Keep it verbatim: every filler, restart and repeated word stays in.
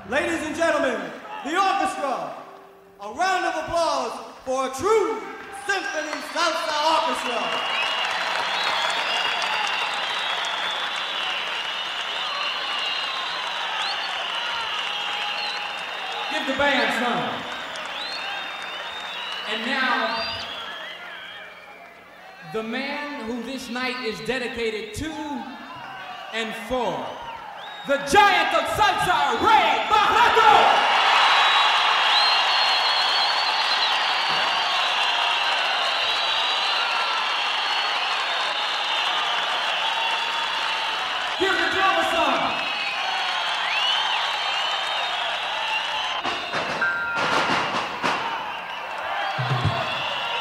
Ladies and gentlemen, the orchestra, a round of applause for a true symphony salsa orchestra. Give the band some. And now, the man who this night is dedicated to and for, the giant of salsa, Ray Barretto!